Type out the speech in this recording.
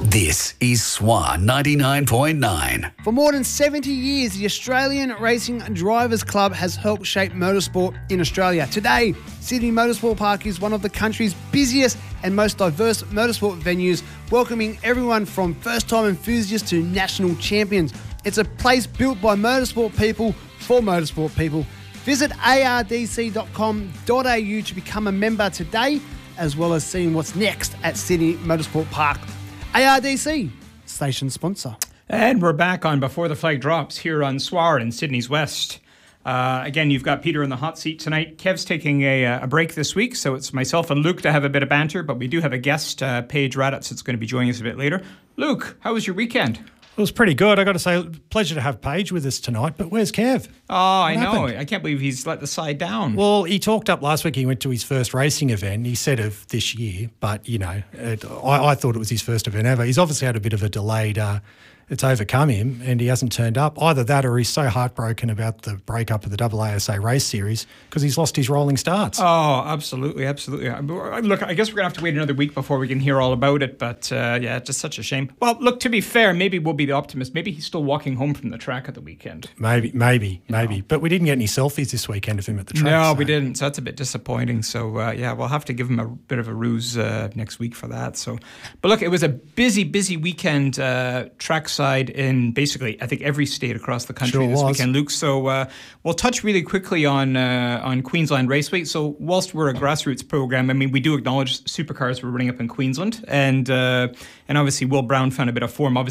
This is Swan 99.9. For more than 70 years, the Australian Racing Drivers Club has helped shape motorsport in Australia. Today, Sydney Motorsport Park is one of the country's busiest and most diverse motorsport venues, welcoming everyone from first-time enthusiasts to national champions. It's a place built by motorsport people for motorsport people. Visit ardc.com.au to become a member today, as well as seeing what's next at Sydney Motorsport Park. ARDC, station sponsor. And we're back on Before the Flag Drops here on Swar in Sydney's West. Again, you've got Peter in the hot seat tonight. Kev's taking a break this week, so it's myself and Luke to have a bit of banter, but we do have a guest, Paige Raddatz, that's going to be joining us a bit later. Luke, how was your weekend? It was pretty good. I got to say, pleasure to have Paige with us tonight. But where's Kev? Oh, I know. I can't believe he's let the side down. Well, he talked up last week. He went to his first racing event. He said of this year, but you know, I thought it was his first event ever. He's obviously had a bit of a delayed. It's overcome him, and he hasn't turned up. Either that, or he's so heartbroken about the breakup of the AASA race series because he's lost his rolling starts. Oh, absolutely, absolutely. Look, I guess we're going to have to wait another week before we can hear all about it, but yeah, just such a shame. Well, look, to be fair, maybe we'll be the optimist. Maybe he's still walking home from the track at the weekend. Maybe. But we didn't get any selfies this weekend of him at the track. No, we didn't, so that's a bit disappointing. So, yeah, we'll have to give him a bit of a ruse next week for that. So, but look, it was a busy weekend trackside in basically, I think, every state across the country this weekend, Luke. So we'll touch really quickly on Queensland Raceway. So whilst we're a grassroots program, I mean, we do acknowledge supercars were running up in Queensland, and obviously Will Brown found a bit of form. Obviously,